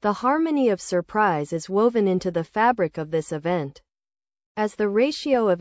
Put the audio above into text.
The harmony of surprise is woven into the fabric of this event. As the ratio of